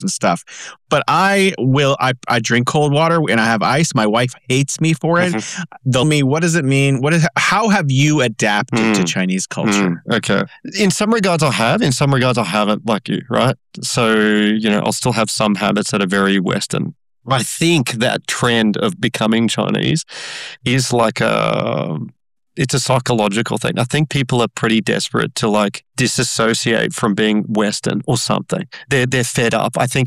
and stuff. But I drink cold water and I have ice. My wife hates me for it. Tell me, what does it mean? How have you adapted to Chinese culture? Okay. In some regards I have, in some regards I haven't, like you, right? So, I'll still have some habits that are very Western. I think that trend of becoming Chinese is it's a psychological thing. I think people are pretty desperate to disassociate from being Western or something. They're fed up. I think